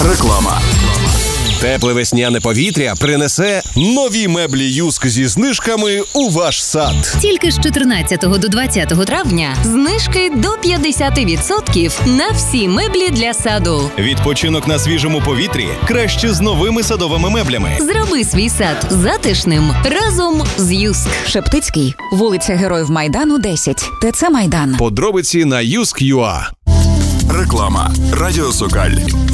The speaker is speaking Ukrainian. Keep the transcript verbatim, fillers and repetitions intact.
Реклама. Тепле весняне повітря принесе нові меблі «Юск» зі знижками у ваш сад. Тільки з чотирнадцятого до двадцятого травня знижки до п'ятдесят відсотків на всі меблі для саду. Відпочинок на свіжому повітрі краще з новими садовими меблями. Зроби свій сад затишним разом з «Юск». Шептицький, вулиця Героїв Майдану, десять. ТЦ Майдан. Подробиці на юск крапка ю а. Реклама. Радіо Сокаль.